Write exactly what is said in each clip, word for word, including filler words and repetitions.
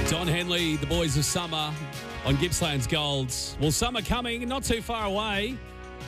Don Henley, the boys of summer on Gippsland's Gold. Well, summer coming, not too far away.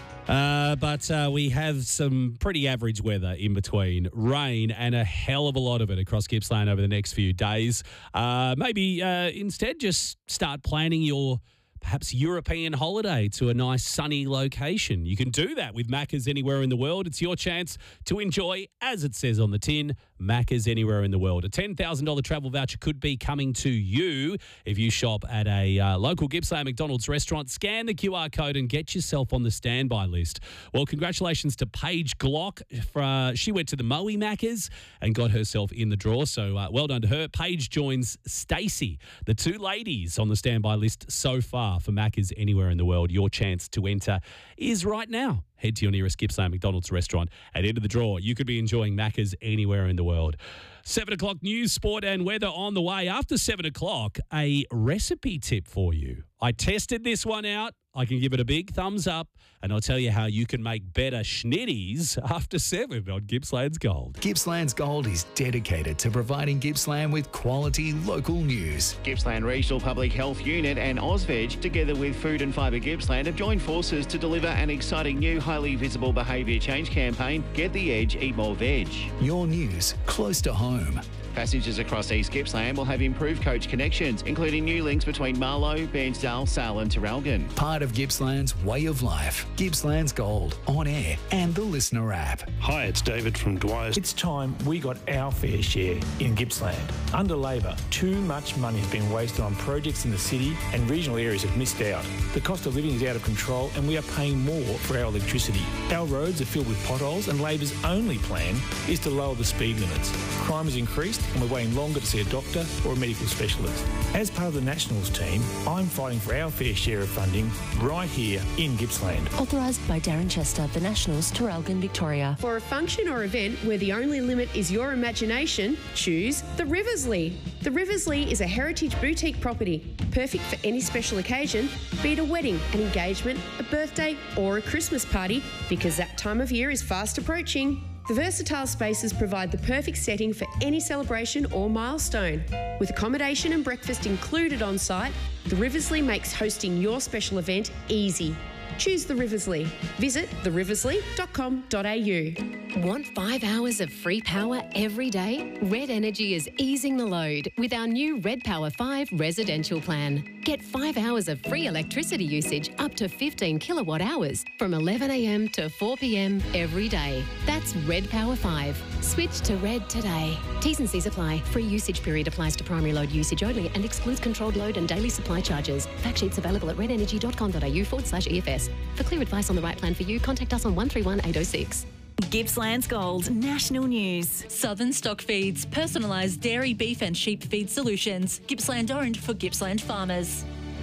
Uh, but uh, we have some pretty average weather in between. Rain and a hell of a lot of it across Gippsland over the next few days. Uh, maybe uh, instead just start planning your perhaps European holiday to a nice sunny location. You can do that with Macca's anywhere in the world. It's your chance to enjoy, as it says on the tin, Macca's anywhere in the world. A ten thousand dollars travel voucher could be coming to you if you shop at a uh, local Gippsland McDonald's restaurant. Scan the Q R code and get yourself on the standby list. Well, congratulations to Paige Glock. For, uh, she went to the Moe Macca's and got herself in the draw, so uh, well done to her. Paige joins Stacey, the two ladies on the standby list so far for Macca's anywhere in the world. Your chance to enter is right now. Head to your nearest Gippsland McDonald's restaurant. At the end of the draw, you could be enjoying Macca's anywhere in the world. Seven o'clock news, sport and weather on the way. After seven o'clock, a recipe tip for you. I tested this one out. I can give it a big thumbs up, and I'll tell you how you can make better schnitties after seven on Gippsland's Gold. Gippsland's Gold is dedicated to providing Gippsland with quality local news. Gippsland Regional Public Health Unit and Ozveg, together with Food and Fibre Gippsland, have joined forces to deliver an exciting new highly visible behaviour change campaign, Get the Edge, Eat More Veg. Your news close to home. Passengers across East Gippsland will have improved coach connections, including new links between Marlow, Bairnsdale, Sale and Terralgan. Part of Gippsland's way of life. Gippsland's Gold, on air and the Listener app. Hi, it's David from Dwyer. It's time we got our fair share in Gippsland. Under Labor, too much money has been wasted on projects in the city and regional areas have missed out. The cost of living is out of control and we are paying more for our electricity. Our roads are filled with potholes and Labor's only plan is to lower the speed limits. Crime has increased and we're waiting longer to see a doctor or a medical specialist. As part of the Nationals team, I'm fighting for our fair share of funding right here in Gippsland. Authorised by Darren Chester, The Nationals, Terralgan, Victoria. For a function or event where the only limit is your imagination, choose the Riversley. The Riversley is a heritage boutique property, perfect for any special occasion, be it a wedding, an engagement, a birthday or a Christmas party, because that time of year is fast approaching. The versatile spaces provide the perfect setting for any celebration or milestone. With accommodation and breakfast included on site, the Riversley makes hosting your special event easy. Choose the Riversley. Visit the riversley dot com dot a u. Want five hours of free power every day? Red Energy is easing the load with our new Red Power five residential plan. Get five hours of free electricity usage up to fifteen kilowatt hours from eleven a m to four p m every day. That's Red Power five. Switch to Red today. T's and C's apply. Free usage period applies to primary load usage only and excludes controlled load and daily supply charges. Fact sheets available at red energy dot com dot a u forward slash E F S. For clear advice on the right plan for you, contact us on one three one eight oh six. Gippsland's Gold National News. Southern Stock Feeds, personalised dairy, beef and sheep feed solutions. Gippsland owned for Gippsland farmers.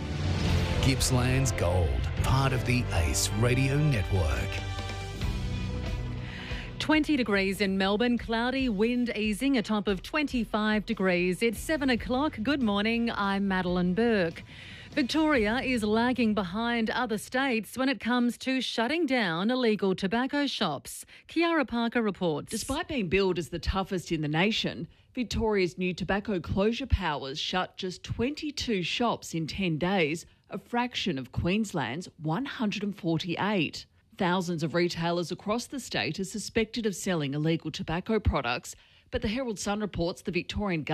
Gippsland's Gold, part of the Ace Radio Network. twenty degrees in Melbourne, cloudy, wind easing, a top of twenty-five degrees. It's seven o'clock. Good morning, I'm Madeline Burke. Victoria is lagging behind other states when it comes to shutting down illegal tobacco shops. Kiara Parker reports. Despite being billed as the toughest in the nation, Victoria's new tobacco closure powers shut just twenty-two shops in ten days, a fraction of Queensland's one hundred forty-eight. Thousands of retailers across the state are suspected of selling illegal tobacco products, but the Herald Sun reports the Victorian government